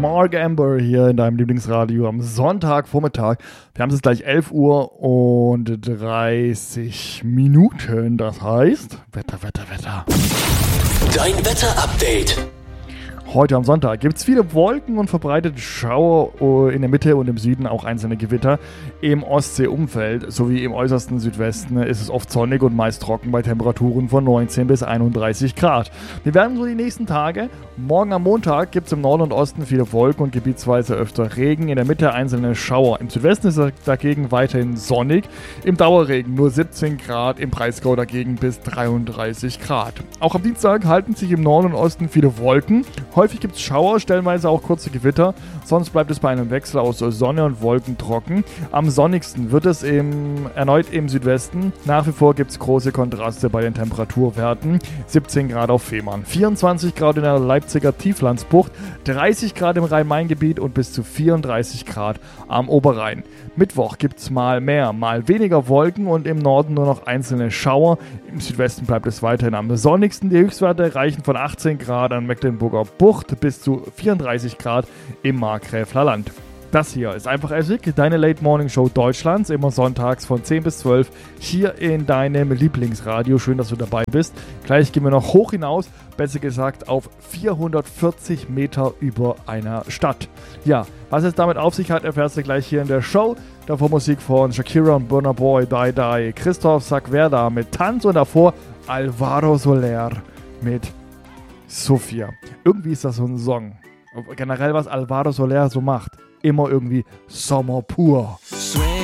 Mark Amber hier in deinem Lieblingsradio am Sonntagvormittag. Wir haben es gleich 11 Uhr und 30 Minuten. Das heißt, Wetter. Dein Wetter-Update. Heute am Sonntag gibt es viele Wolken und verbreitete Schauer in der Mitte und im Süden, auch einzelne Gewitter. Im Ostseeumfeld sowie im äußersten Südwesten ist es oft sonnig und meist trocken bei Temperaturen von 19 bis 31 Grad. Wir werden so die nächsten Tage. Morgen am Montag gibt es im Norden und Osten viele Wolken und gebietsweise öfter Regen. In der Mitte einzelne Schauer. Im Südwesten ist es dagegen weiterhin sonnig. Im Dauerregen nur 17 Grad, im Breisgau dagegen bis 33 Grad. Auch am Dienstag halten sich im Norden und Osten viele Wolken. Häufig gibt es Schauer, stellenweise auch kurze Gewitter. Sonst bleibt es bei einem Wechsel aus Sonne und Wolken trocken. Am sonnigsten wird es erneut im Südwesten. Nach wie vor gibt es große Kontraste bei den Temperaturwerten. 17 Grad auf Fehmarn, 24 Grad in der Leipziger Tieflandsbucht, 30 Grad im Rhein-Main-Gebiet und bis zu 34 Grad am Oberrhein. Mittwoch gibt es mal mehr, mal weniger Wolken und im Norden nur noch einzelne Schauer. Im Südwesten bleibt es weiterhin am sonnigsten. Die Höchstwerte reichen von 18 Grad an Mecklenburger Bucht bis zu 34 Grad im Markgräfler Land. Das hier ist einfach Essig, deine Late Morning Show Deutschlands, immer sonntags von 10 bis 12 hier in deinem Lieblingsradio. Schön, dass du dabei bist. Gleich gehen wir noch hoch hinaus, besser gesagt auf 440 Meter über einer Stadt. Ja, was es damit auf sich hat, erfährst du gleich hier in der Show. Davor Musik von Shakira und Burna Boy, Die Die, Christoph Sackwerda mit Tanz und davor Alvaro Soler mit Sofia. Irgendwie ist das so ein Song. Generell, was Alvaro Soler so macht. Immer irgendwie Sommer pur. Sueño